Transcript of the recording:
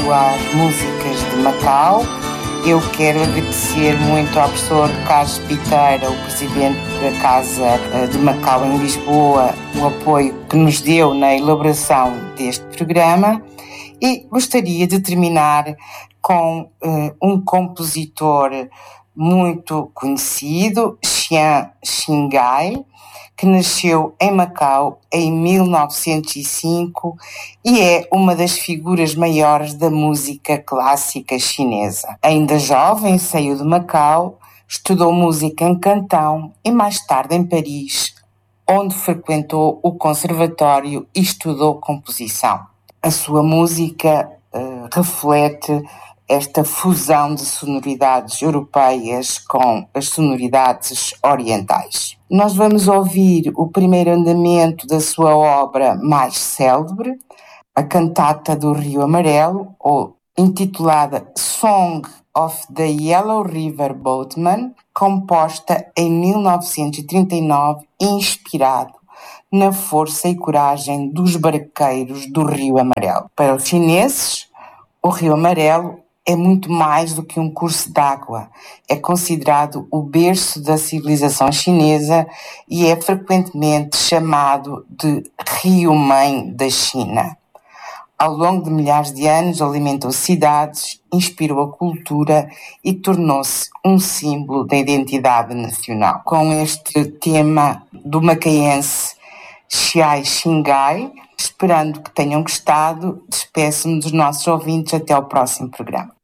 às músicas de Macau. Eu quero agradecer muito ao professor Carlos Piteira, o presidente da Casa de Macau em Lisboa, o apoio que nos deu na elaboração deste programa, e gostaria de terminar com um compositor muito conhecido, Xian Xingai, que nasceu em Macau em 1905 e é uma das figuras maiores da música clássica chinesa. Ainda jovem, saiu de Macau, estudou música em Cantão e mais tarde em Paris, onde frequentou o conservatório e estudou composição. A sua música reflete esta fusão de sonoridades europeias com as sonoridades orientais. Nós vamos ouvir o primeiro andamento da sua obra mais célebre, a Cantata do Rio Amarelo, ou intitulada Song of the Yellow River Boatman, composta em 1939 e inspirado na força e coragem dos barqueiros do Rio Amarelo. Para os chineses, o Rio Amarelo é muito mais do que um curso d'água. É considerado o berço da civilização chinesa e é frequentemente chamado de Rio-Mãe da China. Ao longo de milhares de anos alimentou cidades, inspirou a cultura e tornou-se um símbolo da identidade nacional. Com este tema do macaense Xian Xingai, esperando que tenham gostado, despeço-me dos nossos ouvintes até ao próximo programa.